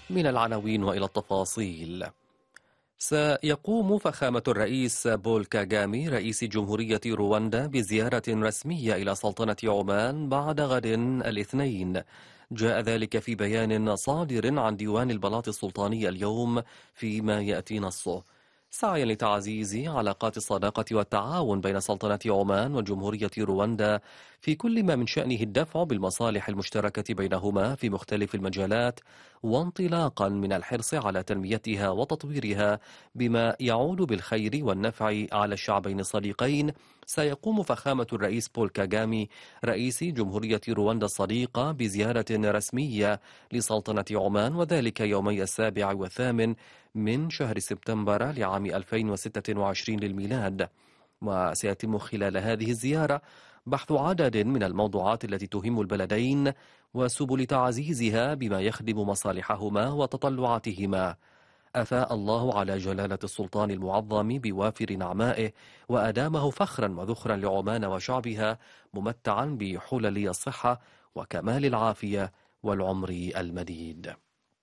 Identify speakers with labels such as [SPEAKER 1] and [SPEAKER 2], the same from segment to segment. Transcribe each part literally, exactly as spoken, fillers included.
[SPEAKER 1] من العناوين وإلى التفاصيل. سيقوم فخامة الرئيس بول كاغامي رئيس جمهورية رواندا بزيارة رسمية إلى سلطنة عمان بعد غد الاثنين. جاء ذلك في بيان صادر عن ديوان البلاط السلطاني اليوم فيما يأتي نصه سعيا لتعزيز علاقات الصداقة والتعاون بين سلطنة عمان وجمهورية رواندا في كل ما من شأنه الدفع بالمصالح المشتركة بينهما في مختلف المجالات، وانطلاقا من الحرص على تنميتها وتطويرها بما يعود بالخير والنفع على الشعبين الصديقين. سيقوم فخامة الرئيس بول كاغامي رئيس جمهورية رواندا الصديقة بزيارة رسمية لسلطنة عمان، وذلك يومي السابع والثامن من شهر سبتمبر لعام ألفين وستة وعشرين للميلاد. وسيتم خلال هذه الزيارة بحث عدد من الموضوعات التي تهم البلدين وسبل تعزيزها بما يخدم مصالحهما وتطلعاتهما. أفاء الله على جلالة السلطان المعظم بوافر نعمائه وأدامه فخرا وذخرا لعمان وشعبها، ممتعا بحلل الصحة وكمال العافية والعمر المديد.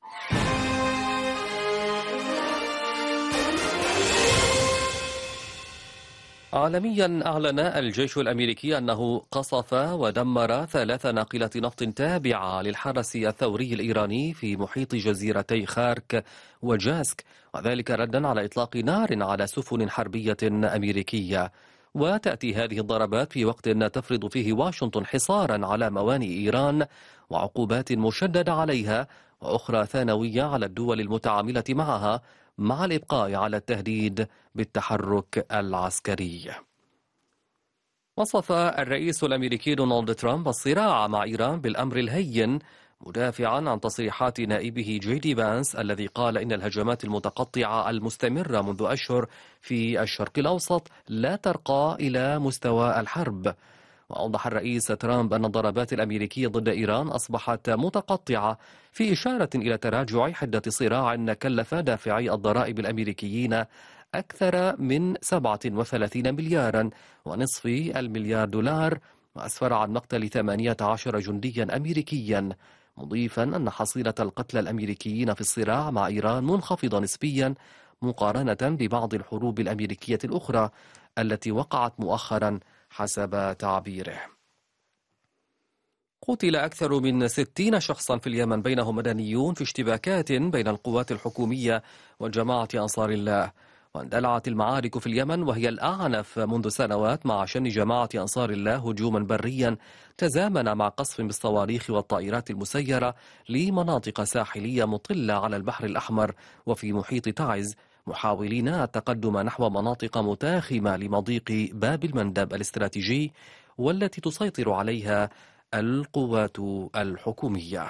[SPEAKER 1] عالميا، أعلن الجيش الأمريكي أنه قصف ودمر ثلاث ناقلات نفط تابعة للحرس الثوري الإيراني في محيط جزيرتي خارك وجاسك، وذلك ردا على إطلاق نار على سفن حربية أمريكية. وتأتي هذه الضربات في وقت تفرض فيه واشنطن حصارا على موانئ إيران وعقوبات مشددة عليها وأخرى ثانوية على الدول المتعاملة معها، مع الإبقاء على التهديد بالتحرك العسكري. وصف الرئيس الأمريكي دونالد ترامب الصراع مع إيران بالأمر الهين، مدافعا عن تصريحات نائبه جي دي بانس الذي قال إن الهجمات المتقطعة المستمرة منذ أشهر في الشرق الأوسط لا ترقى إلى مستوى الحرب. وأوضح الرئيس ترامب أن الضربات الأمريكية ضد إيران أصبحت متقطعة، في إشارة إلى تراجع حدة صراع كلف دافعي الضرائب الأمريكيين أكثر من سبعة وثلاثين مليارا ونصف المليار دولار، وأسفر عن مقتل ثمانية عشر جنديا أمريكيا، مضيفا أن حصيلة القتلى الأمريكيين في الصراع مع إيران منخفضة نسبيا مقارنة ببعض الحروب الأمريكية الأخرى التي وقعت مؤخرا حسب تعبيره. قتل أكثر من ستين شخصا في اليمن بينهم مدنيون في اشتباكات بين القوات الحكومية وجماعة أنصار الله. واندلعت المعارك في اليمن وهي الأعنف منذ سنوات مع شن جماعة أنصار الله هجوما بريا تزامن مع قصف بالصواريخ والطائرات المسيرة لمناطق ساحلية مطلة على البحر الأحمر وفي محيط تعز، محاولين التقدم نحو مناطق متاخمة لمضيق باب المندب الاستراتيجي والتي تسيطر عليها القوات الحكومية.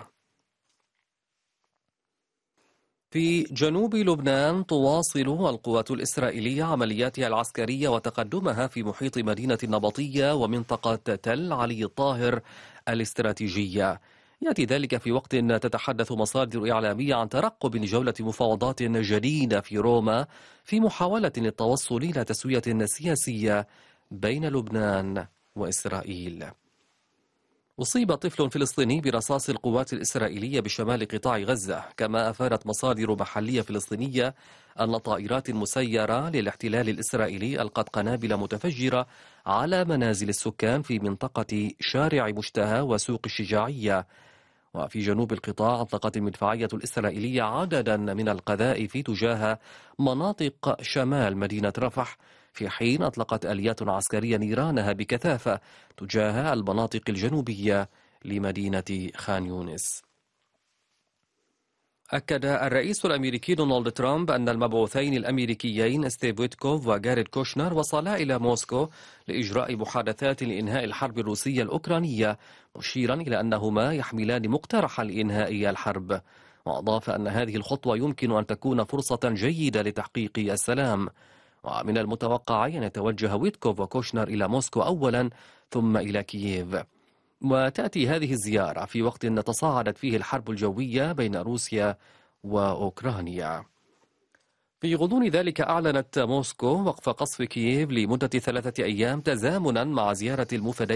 [SPEAKER 1] في جنوب لبنان تواصل القوات الإسرائيلية عملياتها العسكرية وتقدمها في محيط مدينة النبطية ومنطقة تل علي الطاهر الاستراتيجية. يأتي ذلك في وقت تتحدث مصادر إعلامية عن ترقب لجولة مفاوضات جديدة في روما في محاولة للتوصل إلى تسوية سياسية بين لبنان وإسرائيل. أصيب طفل فلسطيني برصاص القوات الإسرائيلية بشمال قطاع غزة، كما أفادت مصادر محلية فلسطينية أن طائرات مسيرة للاحتلال الإسرائيلي ألقت قنابل متفجرة على منازل السكان في منطقة شارع مشتهى وسوق الشجاعية. وفي جنوب القطاع أطلقت المدفعية الإسرائيلية عددا من القذائف تجاه مناطق شمال مدينة رفح، في حين أطلقت آليات عسكرية نيرانها بكثافة تجاه المناطق الجنوبية لمدينة خان يونس. أكد الرئيس الأمريكي دونالد ترامب أن المبعوثين الأمريكيين ستيف ويتكوف وجاريد كوشنر وصلا إلى موسكو لإجراء محادثات لإنهاء الحرب الروسية الأوكرانية، مشيرا إلى أنهما يحملان مقترحا لإنهاء الحرب. وأضاف أن هذه الخطوة يمكن أن تكون فرصة جيدة لتحقيق السلام. ومن المتوقع أن يتوجه ويتكوف وكوشنر إلى موسكو أولا ثم إلى كييف. وتأتي هذه الزيارة في وقت تصاعدت فيه الحرب الجوية بين روسيا وأوكرانيا. في غضون ذلك أعلنت موسكو وقف قصف كييف لمدة ثلاثة أيام تزامنا مع زيارة المفدى